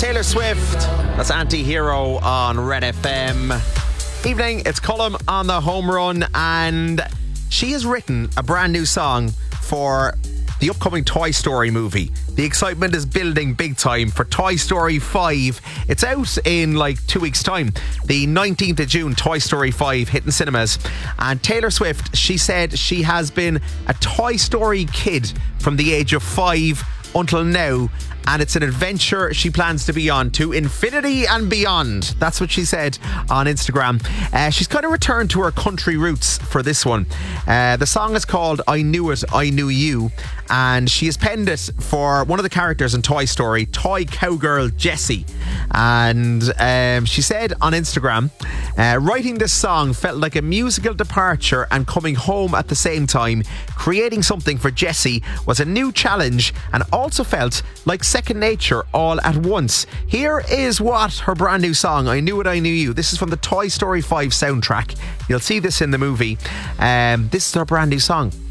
Taylor Swift. That's Anti-Hero on Red FM. Evening, it's Colm on the home run, and she has written a brand new song for the upcoming Toy Story movie. The excitement is building big time for Toy Story 5. It's out in like 2 weeks' time. The 19th of June, Toy Story 5 hitting cinemas. And Taylor Swift, she said she has been a Toy Story kid from the age of 5 until now, and it's an adventure she plans to be on to infinity and beyond. That's what she said on Instagram. She's kind of returned to her country roots for this one. The song is called I Knew It, I Knew You, and she has penned it for one of the characters in Toy Story, toy cowgirl Jessie. And she said on Instagram, writing this song felt like a musical departure and coming home at the same time. Creating something for Jessie was a new challenge and also felt like second nature all at once. Here is what her brand new song, I Knew It, I Knew You. This is from the Toy Story 5 soundtrack. You'll see this in the movie. This is her brand new song.